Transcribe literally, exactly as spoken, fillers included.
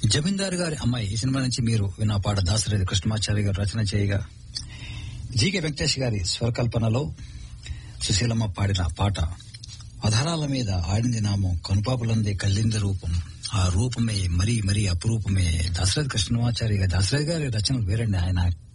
జమీందారు గారి అమ్మాయి ఈ సినిమా నుంచి మీరు విన్న పాట దాసరథి కృష్ణమాచారి గారు రచన చేయగా జీకే వెంకటేష్ గారి స్వరకల్పనలో సుశీలమ్మ పాడిన పాట అధరాల మీద ఆడింది నామం కనుపాపులందే కల్లింది రూపం ఆ రూపమే మరీ మరీ అపురూపమే. దాసరథి కృష్ణమాచారి గారి దాసరథి గారి రచనలు వేరండి. ఆయన